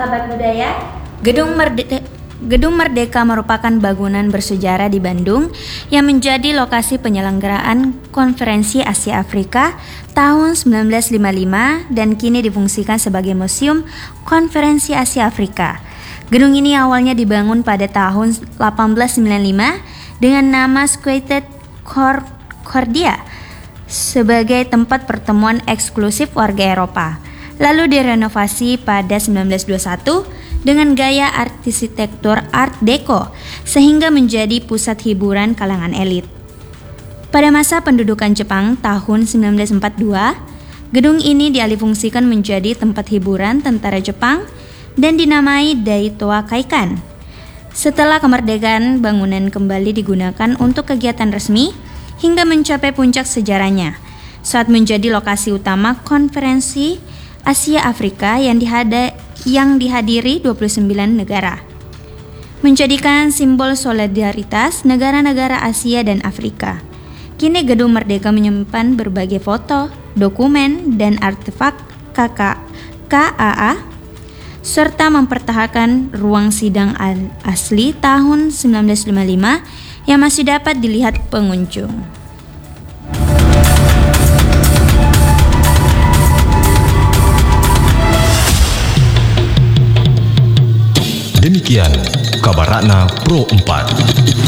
sahabat budaya, Gedung Merdeka merupakan bangunan bersejarah di Bandung yang menjadi lokasi penyelenggaraan Konferensi Asia Afrika tahun 1955 dan kini difungsikan sebagai Museum Konferensi Asia Afrika. Gedung ini awalnya dibangun pada tahun 1895 dengan nama Square Concordia sebagai tempat pertemuan eksklusif warga Eropa. Lalu direnovasi pada 1921 dengan gaya arsitektur Art Deco sehingga menjadi pusat hiburan kalangan elit. Pada masa pendudukan Jepang tahun 1942, gedung ini dialihfungsikan menjadi tempat hiburan tentara Jepang dan dinamai Daitoa Kaikan. Setelah kemerdekaan, bangunan kembali digunakan untuk kegiatan resmi hingga mencapai puncak sejarahnya saat menjadi lokasi utama konferensi Asia Afrika yang dihadiri 29 negara, menjadikan simbol solidaritas negara-negara Asia dan Afrika. Kini Gedung Merdeka menyimpan berbagai foto, dokumen, dan artefak KAA serta mempertahankan ruang sidang asli tahun 1955 yang masih dapat dilihat pengunjung. Demikian kabar Ratna Pro 4.